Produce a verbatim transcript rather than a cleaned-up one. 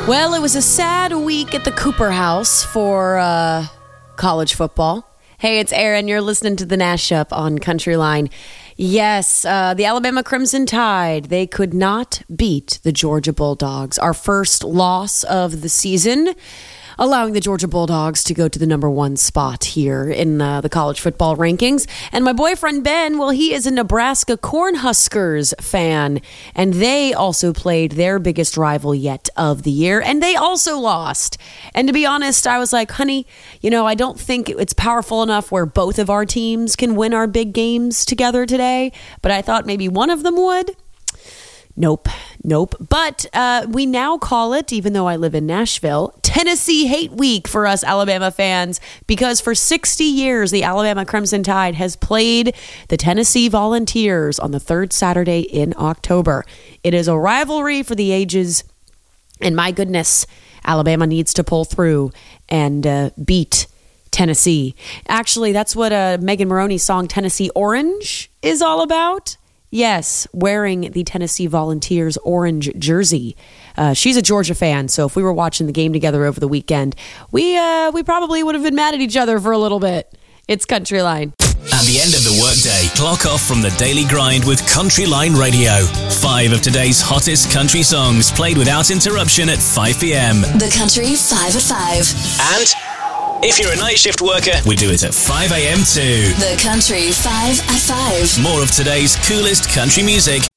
Well, it was a sad week at the Cooper House for uh, college football. Hey, it's Aaron. You're listening to the Nash Up on Country Line. Yes, uh, the Alabama Crimson Tide, they could not beat the Georgia Bulldogs. Our first loss of the season, allowing the Georgia Bulldogs to go to the number one spot here in uh, the college football rankings. And my boyfriend Ben, well, he is a Nebraska Cornhuskers fan, and they also played their biggest rival yet of the year, and they also lost. And to be honest, I was like, honey, you know, I don't think it's powerful enough where both of our teams can win our big games together today, but I thought maybe one of them would. Nope, nope. But uh, we now call it, even though I live in Nashville, Tennessee Hate Week for us Alabama fans, because for sixty years, the Alabama Crimson Tide has played the Tennessee Volunteers on the third Saturday in October. It is a rivalry for the ages, and my goodness, Alabama needs to pull through and uh, beat Tennessee. Actually, that's what uh, Megan Maroney's song Tennessee Orange is all about. Yes, wearing the Tennessee Volunteers orange jersey. Uh, she's a Georgia fan, so if we were watching the game together over the weekend, we uh, we probably would have been mad at each other for a little bit. It's Country Line. At the end of the workday, clock off from the daily grind with Country Line Radio. Five of today's hottest country songs played without interruption at five p.m. The Country five at five. And if you're a night shift worker, we do it at five a.m. too. The Country five at five. More of today's coolest country music